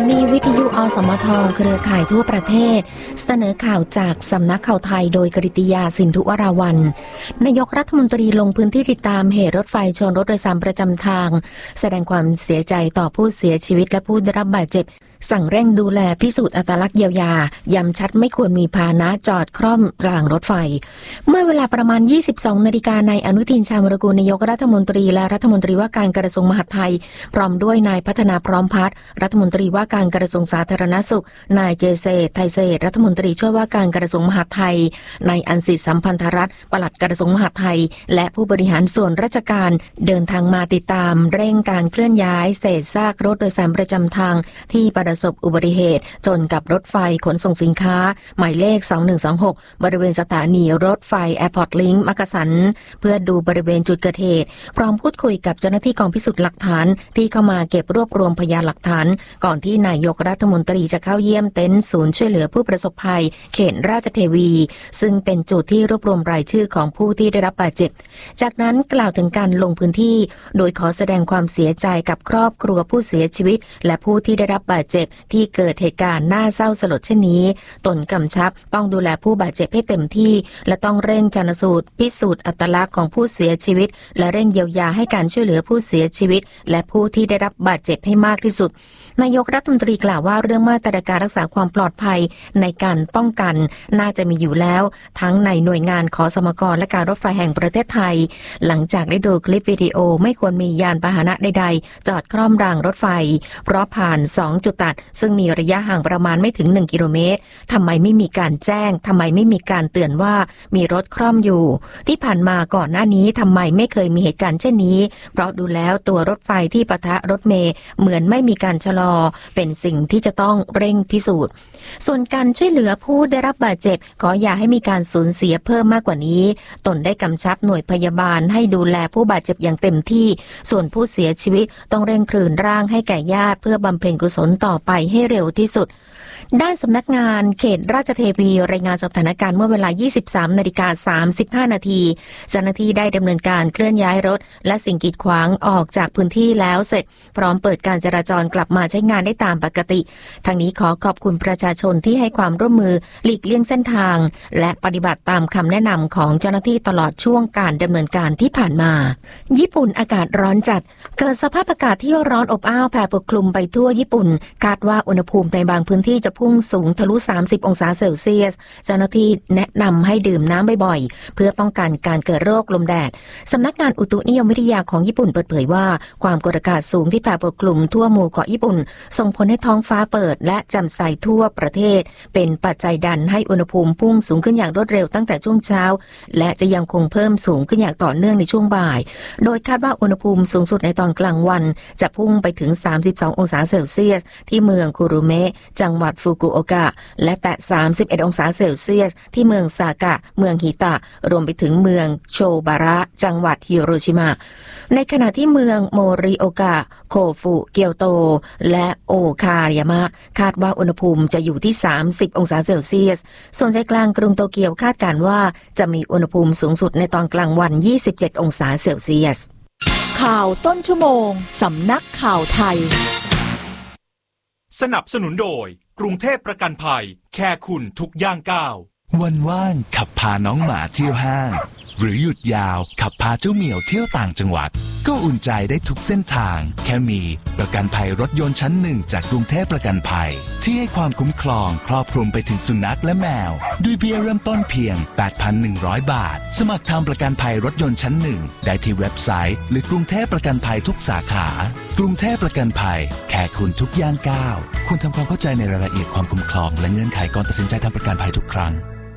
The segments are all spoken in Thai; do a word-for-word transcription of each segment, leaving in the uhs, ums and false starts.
นีวิทยุอสมทเครือข่ายทั่วประเทศเสนอข่าวจากสำนักข่าวไทยโดยกฤติยาสินธุวราวัลย์นายกรัฐมนตรีลงพื้นที่ติดตามเหตุรถไฟชนรถโดยสารประจำทางแสดงความเสียใจต่อผู้เสียชีวิตและผู้ได้รับบาดเจ็บสั่งเร่งดูแลพิสูจน์อัตลักษณ์เยียวยาย้ำชัดไม่ควรมีพาหนะจอดคร่อมรางรถไฟเมื่อเวลาประมาณ ยี่สิบสองนาฬิกา นายอนุทินชาญวิรากูลนายกรัฐมนตรีและรัฐมนตรีว่าการกระทรวงมหาดไทยพร้อมด้วยนายพัฒนาพร้อมพัฒน์รัฐมนตรีว่าการกระทรวงสาธารณสุขนายเจเษไทยเศรษฐ์รัฐมนตรีช่วยว่าการกระทรวงมหาดไทยนายอันสิทธิสัมพันธรัตน์ปลัดกระทรวงมหาดไทยและผู้บริหารส่วนราชการเดินทางมาติดตามเร่งการเคลื่อนย้ายเศษซากรถโดยสารประจำทางที่ประสบอุบัติเหตุจนกับรถไฟขนส่งสินค้าหมายเลขสองหนึ่งสองหกบริเวณสถานีรถไฟแอร์พอร์ตลิงก์มักกะสันเพื่อดูบริเวณจุดเกิดเหตุพร้อมพูดคุยกับเจ้าหน้าที่กองพิสูจน์หลักฐานที่เข้ามาเก็บรวบรวมพยานหลักฐานก่อนที่นายกรัฐมนตรีจะเข้าเยี่ยมเต็นท์ศูนย์ช่วยเหลือผู้ประสบภัยเขตราชเทวีซึ่งเป็นจุดที่รวบรวมรายชื่อของผู้ที่ได้รับบาดเจ็บจากนั้นกล่าวถึงการลงพื้นที่โดยขอแสดงความเสียใจกับครอบครัวผู้เสียชีวิตและผู้ที่ได้รับบาดเจ็บที่เกิดเหตุการณ์น่าเศร้าสลดเช่นนี้ตนกำชับต้องดูแลผู้บาดเจ็บให้เต็มที่และต้องเร่งชันสูตรพิสูจน์อัตลักษณ์ของผู้เสียชีวิตและเร่งเยียวยาให้การช่วยเหลือผู้เสียชีวิตและผู้ที่ได้รับบาดเจ็บให้มากที่สุดนายกรัฐมนตรีกล่าวว่าเรื่องมาตรการรักษาความปลอดภัยในการป้องกันน่าจะมีอยู่แล้วทั้งในหน่วยงานขสมกและการรถไฟแห่งประเทศไทยหลังจากได้ดูคลิปวิดีโอไม่ควรมียานพาหนะใดๆจอดคร่อมรางรถไฟเพราะผ่านสองจุดตัดซึ่งมีระยะห่างประมาณไม่ถึงหนึ่งกิโลเมตรทำไมไม่มีการแจ้งทำไมไม่มีการเตือนว่ามีรถคร่อมอยู่ที่ผ่านมาก่อนหน้านี้ทำไมไม่เคยมีเหตุการณ์เช่นนี้เพราะดูแล้วตัวรถไฟที่ปะทะรถเมล์เหมือนไม่มีการชะลอเป็นสิ่งที่จะต้องเร่งพิสูจน์ส่วนการช่วยเหลือผู้ได้รับบาดเจ็บขออย่าให้มีการสูญเสียเพิ่มมากกว่านี้ตนได้กำชับหน่วยพยาบาลให้ดูแลผู้บาดเจ็บอย่างเต็มที่ส่วนผู้เสียชีวิตต้องเร่งคืนร่างให้แก่ญาติเพื่อบำเพ็ญกุศลต่อไปให้เร็วที่สุดด้านสำนักงานเขตราชเทวีรายงานสถานการณ์เมื่อเวลา ยี่สิบสามนาฬิกาสามสิบห้านาทีเจ้าหน้าที่ได้ดำเนินการเคลื่อนย้ายรถและสิ่งกีดขวางออกจากพื้นที่แล้วเสร็จพร้อมเปิดการจราจรกลับมาใช้งานได้ตามปกติทางนี้ขอขอบคุณประชาชนที่ให้ความร่วมมือหลีกเลี่ยงเส้นทางและปฏิบัติตามคำแนะนำของเจ้าหน้าที่ตลอดช่วงการดำเนินการที่ผ่านมาญี่ปุ่นอากาศร้อนจัดเกิดสภาพอากาศที่ร้อนอบอ้าวแผ่ปกคลุมไปทั่วญี่ปุ่นคาดว่าอุณหภูมิในบางพื้นที่จะพุ่งสูงทะลุสามสิบองศาเซลเซียสเจ้าหน้าที่แนะนำให้ดื่มน้ำบ่อยๆเพื่อป้องกันการเกิดโรคลมแดดสำนักงานอุตุนิยมวิทยาของญี่ปุ่นเปิดเผยว่าความกดอากาศสูงที่แผ่ปกคลุมทั่วหมู่เกาะญี่ปุ่นส่งผลให้ท้องฟ้าเปิดและแจ่มใสทั่วประเทศเป็นปัจจัยดันให้อุณหภูมิพุ่งสูงขึ้นอย่างรวดเร็วตั้งแต่ช่วงเช้าและจะยังคงเพิ่มสูงขึ้นอย่างต่อเนื่องในช่วงบ่ายโดยคาดว่าอุณหภูมิสูงสุดในตอนกลางวันจะพุ่งไปถึงสามสิบสององศาเซลเซียสที่เมืองคุรุเมะจังหวัดฟุกุโอกะและแตะสามสิบเอ็ดองศาเซลเซียสที่เมืองซากะเมืองฮิตะรวมไปถึงเมืองโชบาระจังหวัดฮิโรชิมาในขณะที่เมืองโมริโอกะโคฟุเกียวโตและโอคายามะคาดว่าอุณหภูมิจะอยู่ที่สามสิบองศาเซลเซียสส่วนใจกลางกรุงโตเกียวคาดการณ์ว่าจะมีอุณหภูมิสูงสุดในตอนกลางวันยี่สิบเจ็ดองศาเซลเซียสข่าวต้นชั่วโมงสำนักข่าวไทยสนับสนุนโดยกรุงเทพประกันภัยแค่คุณทุกย่างก้าววันว่างขับพาน้องหมาเที่ยวห้างหรือหยุดยาวขับพาเจ้าเหมียวเที่ยวต่างจังหวัดก็อุ่นใจได้ทุกเส้นทางแค่มีประกันภัยรถยนต์ชั้นหนึ่งจากกรุงเทพประกันภัยที่ให้ความคุ้มครองครอบคลุมไปถึงสุนัขและแมวด้วยเบี้ยเริ่มต้นเพียง แปดพันหนึ่งร้อย บาทสมัครทำประกันภัยรถยนต์ชั้นหนึ่งได้ที่เว็บไซต์หรือกรุงเทพประกันภัยทุกสาขากรุงเทพประกันภัยแค่คุณทุกย่างก้าวควรทำความเข้าใจในรายละเอียดความคุ้มครองและเงื่อนไขก่อนตัดสินใจทำประกันภัยทุกครั้ง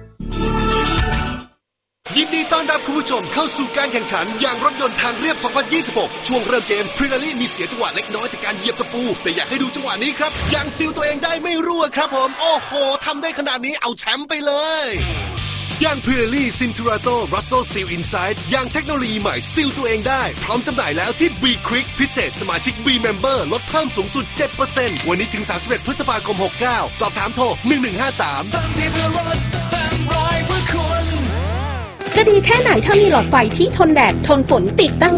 ยินดีต้อนรับคุณผู้ชมเข้าสู่การแข่งขันยางรถยนต์ทางเรียบ สองพันยี่สิบหก ช่วงเริ่มเกมพรีนาลี่มีเสียจังหวะเล็กน้อยจากการเหยียบตะปูแต่อยากให้ดูจังหวะนี้ครับยางซีลตัวเองได้ไม่รั่วครับผมโอ้โหทำได้ขนาดนี้เอาแชมป์ไปเลยยางพรีนาลี่ซินทูราโตรัสโซซีลอินไซด์ยางเทคโนโลยีใหม่ซีลตัวเองได้พร้อมจำหน่ายแล้วที่ B Quick พิเศษสมาชิก B Member ลดเพิ่มสูงสุด เจ็ดเปอร์เซ็นต์ วันนี้ถึงสามสิบเอ็ดพฤษภาคมหกสิบเก้าสอบถามโทรหนึ่งหนึ่งห้าสามทันทีเพื่อรถแซมไรเพื่อคุณจะดีแค่ไหนถ้ามีหลอดไฟที่ทนแดดทนฝนติดตั้ง